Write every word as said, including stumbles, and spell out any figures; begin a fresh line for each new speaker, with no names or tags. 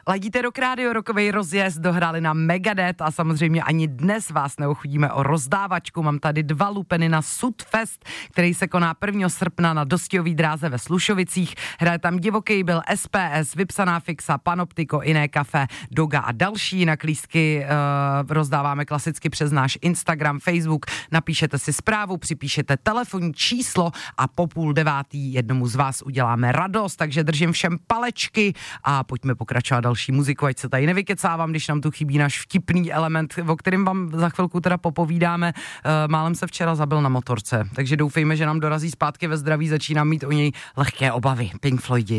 Ladíte Rock Radio, rokovej rozjezd, dohráli na Megadeth a samozřejmě ani dnes vás neochudíme o rozdávačku. Mám tady dva lupeny na Sudfest, který se koná prvního srpna na Dostijový dráze ve Slušovicích. Hraje tam Divoký byl, S P S, Vypsaná fixa, Panoptiko, Iné kafe, Doga a další. Na klístky uh, rozdáváme klasicky přes náš Instagram, Facebook. Napíšete si zprávu, připíšete telefonní číslo a po půl devátý jednomu z vás uděláme radost, takže držím všem palečky a pojďme pokračovat další muziku, ať se tady nevykecávám, když nám tu chybí náš vtipný element, o kterém vám za chvilku teda popovídáme. E, málem se včera zabil na motorce, takže doufejme, že nám dorazí zpátky ve zdraví, začínám mít o něj lehké obavy. Pink Floydi.